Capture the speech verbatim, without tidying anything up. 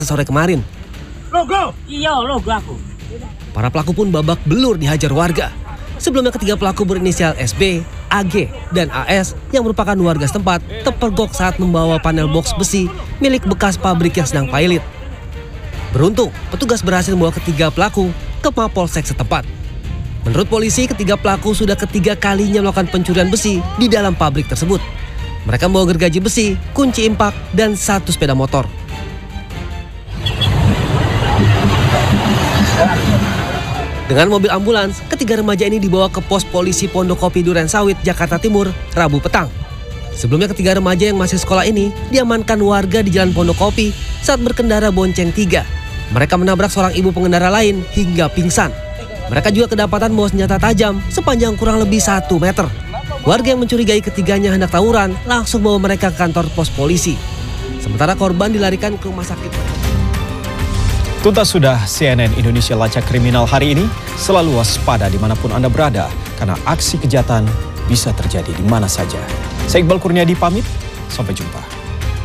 sore kemarin. Logo? Iya, logo aku. Para pelaku pun babak belur dihajar warga. Sebelumnya ketiga pelaku berinisial S B, A G, dan A S yang merupakan warga setempat terpergok saat membawa panel box besi milik bekas pabrik yang sedang pilot. Beruntung, petugas berhasil membawa ketiga pelaku ke Mapolsek setempat. Menurut polisi, ketiga pelaku sudah ketiga kalinya melakukan pencurian besi di dalam pabrik tersebut. Mereka membawa gergaji besi, kunci impak, dan satu sepeda motor. Dengan mobil ambulans, ketiga remaja ini dibawa ke pos polisi Pondokopi Durensawit, Jakarta Timur, Rabu petang. Sebelumnya ketiga remaja yang masih sekolah ini diamankan warga di Jalan Pondokopi saat berkendara bonceng tiga. Mereka menabrak seorang ibu pengendara lain hingga pingsan. Mereka juga kedapatan membawa senjata tajam sepanjang kurang lebih satu meter. Warga yang mencurigai ketiganya hendak tawuran langsung bawa mereka ke kantor pos polisi. Sementara korban dilarikan ke rumah sakit. Tuntas sudah C N N Indonesia Lacak Kriminal hari ini. Selalu waspada dimanapun Anda berada, karena aksi kejahatan bisa terjadi di mana saja. Saya Iqbal Kurniadi pamit, sampai jumpa.